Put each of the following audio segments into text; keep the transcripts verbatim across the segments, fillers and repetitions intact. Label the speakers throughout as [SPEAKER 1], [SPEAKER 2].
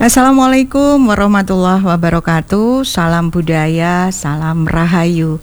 [SPEAKER 1] Assalamualaikum warahmatullahi wabarakatuh. Salam budaya, salam rahayu.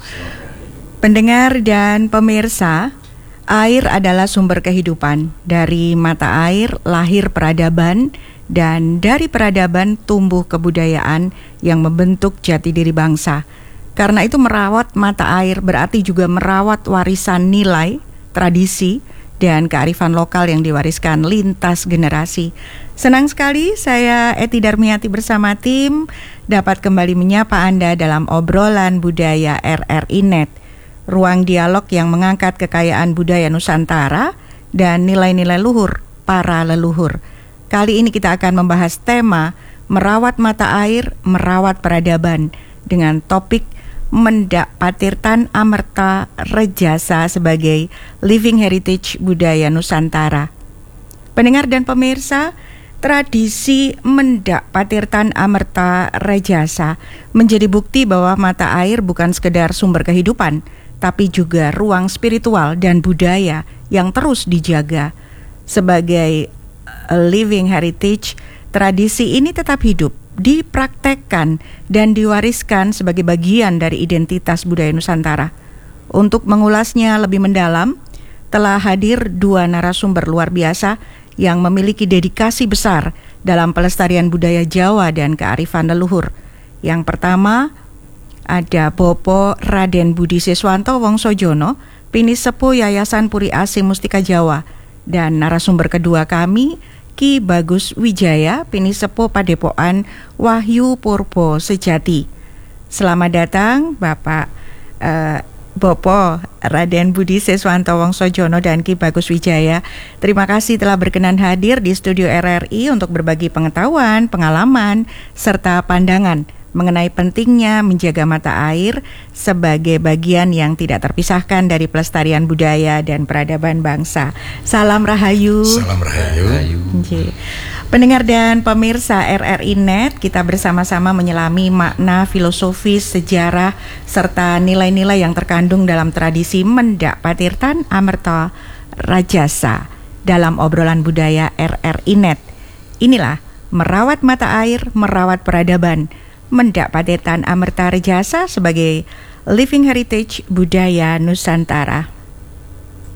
[SPEAKER 1] Pendengar dan pemirsa, air adalah sumber kehidupan. Dari mata air lahir peradaban, dan dari peradaban tumbuh kebudayaan yang membentuk jati diri bangsa. Karena itu merawat mata air berarti juga merawat warisan nilai, tradisi, dan kearifan lokal yang diwariskan lintas generasi. Senang sekali saya Eti Darmiati bersama tim dapat kembali menyapa Anda dalam obrolan budaya R R I Net, ruang dialog yang mengangkat kekayaan budaya Nusantara dan nilai-nilai luhur para leluhur. Kali ini kita akan membahas tema merawat mata air, merawat peradaban dengan topik Mendak Patirtan Amerta Rejasa sebagai Living Heritage Budaya Nusantara. Pendengar dan pemirsa, tradisi Mendak Patirtan Amerta Rejasa menjadi bukti bahwa mata air bukan sekedar sumber kehidupan, tapi juga ruang spiritual dan budaya yang terus dijaga. Sebagai living heritage, tradisi ini tetap hidup, dipraktekkan dan diwariskan sebagai bagian dari identitas budaya Nusantara. Untuk mengulasnya lebih mendalam, telah hadir dua narasumber luar biasa yang memiliki dedikasi besar dalam pelestarian budaya Jawa dan kearifan leluhur. Yang pertama ada Bapak Raden Budi Siswanto Wongsojono, Pinisepuh Yayasan Puri Asih Mustika Jawa, dan narasumber kedua kami Ki Bagus Wijaya, Pinisepuh Padepokan Wahyu Purbo Sejati. Selamat datang Bapak uh, Bopo Raden Budi Siswanto Wongsojono dan Ki Bagus Wijaya. Terima kasih telah berkenan hadir di studio R R I untuk berbagi pengetahuan, pengalaman, serta pandangan mengenai pentingnya menjaga mata air sebagai bagian yang tidak terpisahkan dari pelestarian budaya dan peradaban bangsa. Salam rahayu.
[SPEAKER 2] Salam rahayu. rahayu.
[SPEAKER 1] Pendengar dan pemirsa R R I Net, kita bersama-sama menyelami makna filosofis, sejarah, serta nilai-nilai yang terkandung dalam tradisi Mendak Patirtan Amerta Rejasa dalam obrolan budaya R R I Net. Inilah merawat mata air, merawat peradaban. Mendak Patirtan Amerta Rejasa sebagai Living Heritage Budaya Nusantara.